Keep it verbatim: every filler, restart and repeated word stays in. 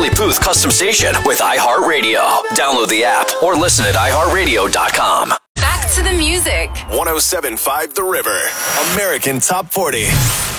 Charlie Puth custom station with iHeartRadio. Download the app or listen at i heart radio dot com. Back to the music. one oh seven point five The River. American Top forty.